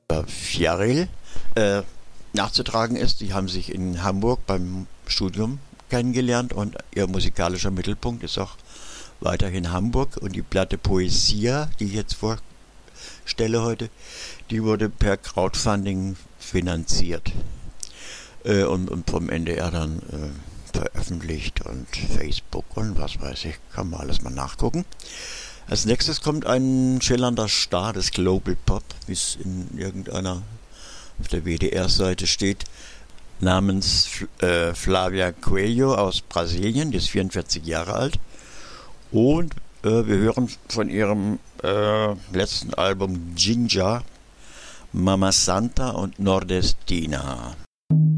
Fjaril nachzutragen ist, die haben sich in Hamburg beim Studium kennengelernt und ihr musikalischer Mittelpunkt ist auch weiterhin Hamburg und die Platte Poesia, die ich jetzt vorstelle heute, die wurde per Crowdfunding finanziert und vom NDR dann veröffentlicht und Facebook und was weiß ich, kann man alles mal nachgucken. Als nächstes kommt ein schillernder Star des Global Pop, wie es in irgendeiner auf der WDR-Seite steht, namens Flavia Coelho aus Brasilien, die ist 44 Jahre alt. Und wir hören von ihrem letzten Album Ginger, Mama Santa und Nordestina.